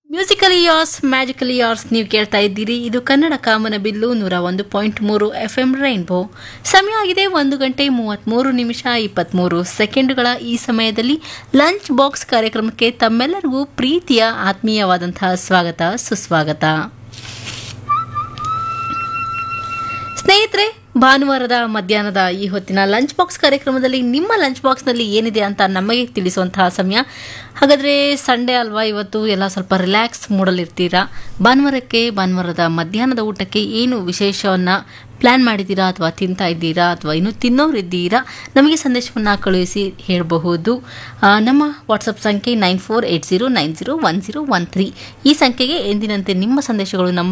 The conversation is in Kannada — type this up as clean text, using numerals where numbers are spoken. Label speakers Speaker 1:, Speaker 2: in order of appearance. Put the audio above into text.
Speaker 1: ಮ್ಯೂಸಿಕಲ್ ಇಯರ್ಸ್ ಮ್ಯಾಜಿಕಲ್ ಇಯರ್ಸ್ ನೀವು ಕೇಳ್ತಾ ಇದ್ದೀರಿ. ಇದು ಕನ್ನಡ ಕಾಮನಬಿಲ್ಲು 101.3 FM ರೈನ್ಬೋ. ಸಮಯ ಆಗಿದೆ 1:33 ಈ ಸಮಯದಲ್ಲಿ ಲಂಚ್ ಬಾಕ್ಸ್ ಕಾರ್ಯಕ್ರಮಕ್ಕೆ ತಮ್ಮೆಲ್ಲರಿಗೂ ಪ್ರೀತಿಯ ಆತ್ಮೀಯವಾದಂತಹ ಸ್ವಾಗತ ಸುಸ್ವಾಗತ. ಸ್ನೇಹಿತರೆ, ಭಾನುವಾರದ ಮಧ್ಯಾಹ್ನದ ಈ ಹೊತ್ತಿನ ಲಂಚ್ ಬಾಕ್ಸ್ ಕಾರ್ಯಕ್ರಮದಲ್ಲಿ ನಿಮ್ಮ ಲಂಚ್ ಬಾಕ್ಸ್ನಲ್ಲಿ ಏನಿದೆ ಅಂತ ನಮಗೆ ತಿಳಿಸುವಂತಹ ಸಮಯ. ಹಾಗಾದರೆ ಸಂಡೇ ಅಲ್ವಾ, ಇವತ್ತು ಎಲ್ಲ ಸ್ವಲ್ಪ ರಿಲ್ಯಾಕ್ಸ್ ಮೂಡಲ್ಲಿರ್ತೀರಾ. ಭಾನುವಾರದ ಮಧ್ಯಾಹ್ನದ ಊಟಕ್ಕೆ ಏನು ವಿಶೇಷವನ್ನು ಪ್ಲ್ಯಾನ್ ಮಾಡಿದ್ದೀರಾ ಅಥವಾ ತಿಂತಾ ಇದ್ದೀರಾ ಅಥವಾ ಇನ್ನೂ ತಿನ್ನೋರಿದ್ದೀರಾ, ನಮಗೆ ಸಂದೇಶವನ್ನು ಕಳುಹಿಸಿ ಹೇಳಬಹುದು. ನಮ್ಮ ವಾಟ್ಸಪ್ ಸಂಖ್ಯೆ 9480901013. ಈ ಸಂಖ್ಯೆಗೆ ಎಂದಿನಂತೆ ನಿಮ್ಮ ಸಂದೇಶಗಳು ನಮ್ಮ